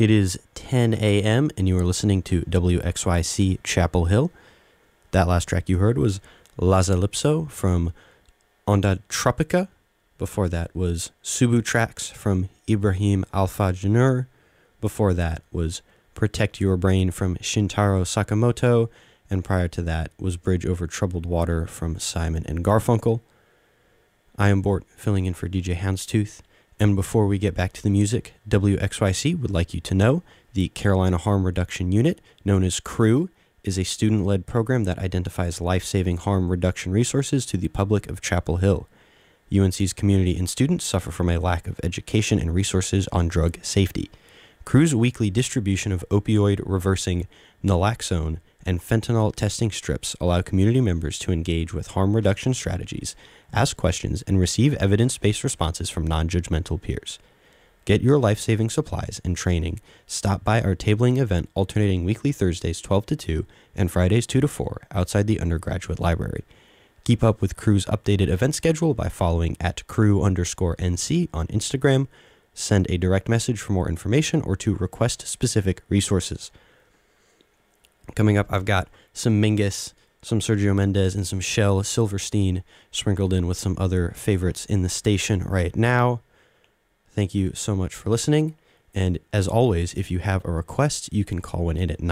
It is 10 a.m. and you are listening to WXYC Chapel Hill. That last track you heard was Lazalypso from Onda Tropica. Before that was Subu Tracks from Ibrahim Alpha Janur. Before that was Protect Your Brain from Shintaro Sakamoto. And prior to that was Bridge Over Troubled Water from Simon and Garfunkel. I am Bort, filling in for DJ Houndstooth. And before we get back to the music, WXYC would like you to know the Carolina Harm Reduction Unit, known as CREW, is a student-led program that identifies life-saving harm reduction resources to the public of Chapel Hill. UNC's community and students suffer from a lack of education and resources on drug safety. CREW's weekly distribution of opioid-reversing naloxone and fentanyl testing strips allow community members to engage with harm reduction strategies, ask questions, and receive evidence-based responses from non-judgmental peers. Get your life-saving supplies and training. Stop by our tabling event alternating weekly Thursdays 12 to 2 and Fridays 2 to 4 outside the undergraduate library. Keep up with CREW's updated event schedule by following @CREW_NC on Instagram. Send a direct message for more information or to request specific resources. Coming up, I've got some Mingus, some Sergio Mendes, and some Shel Silverstein sprinkled in with some other favorites in the station right now. Thank you so much for listening. And as always, if you have a request, you can call one in at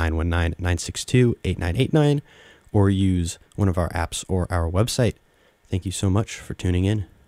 919-962-8989 or use one of our apps or our website. Thank you so much for tuning in.